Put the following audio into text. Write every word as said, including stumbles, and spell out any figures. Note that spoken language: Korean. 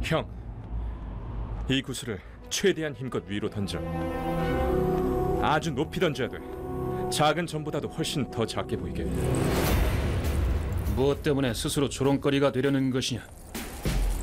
형, 이 구슬을 최대한 힘껏 위로 던져. 아주 높이 던져야 돼. 작은 점보다도 훨씬 더 작게 보이게. 무엇 때문에 스스로 조롱거리가 되려는 것이냐?